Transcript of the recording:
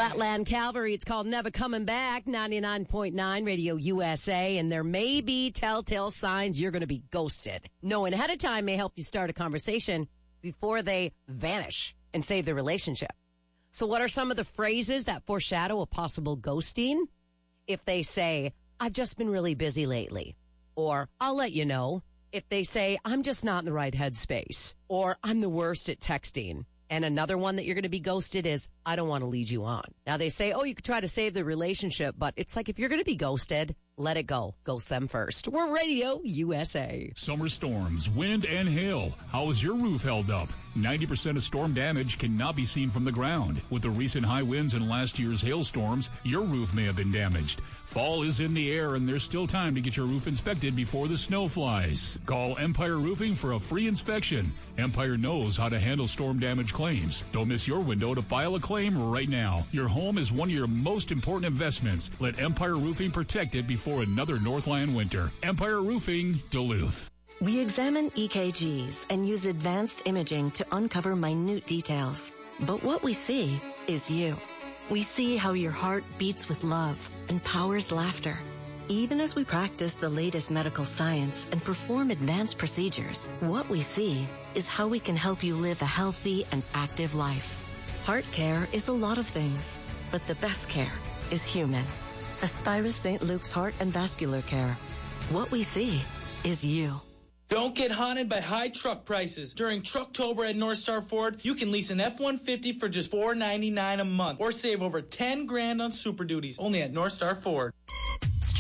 Flatland Cavalry, it's called Never Coming Back, 99.9 Radio USA, and there may be telltale signs you're going to be ghosted. Knowing ahead of time may help you start a conversation before they vanish and save the relationship. So what are some of the phrases that foreshadow a possible ghosting? If they say, I've just been really busy lately, or I'll let you know. If they say, I'm just not in the right headspace, or I'm the worst at texting. And another one that you're going to be ghosted is, I don't want to lead you on. Now they say, you could try to save the relationship, but it's like if you're going to be ghosted, let it go. Ghost them first. We're Radio USA. Summer storms, wind, and hail. How is your roof held up? 90% of storm damage cannot be seen from the ground. With the recent high winds and last year's hailstorms, your roof may have been damaged. Fall is in the air, and there's still time to get your roof inspected before the snow flies. Call Empire Roofing for a free inspection. Empire knows how to handle storm damage claims. Don't miss your window to file a claim right now. Your home is one of your most important investments. Let Empire Roofing protect it before another Northland winter. Empire Roofing, Duluth. We examine EKGs and use advanced imaging to uncover minute details. But what we see is you. We see how your heart beats with love and powers laughter. Even as we practice the latest medical science and perform advanced procedures, what we see is how we can help you live a healthy and active life. Heart care is a lot of things, but the best care is human. Aspirus St. Luke's Heart and Vascular Care. What we see is you. Don't get haunted by high truck prices. During Trucktober at North Star Ford, you can lease an F-150 for just $499 a month or save over $10,000 on Super Duties, only at North Star Ford.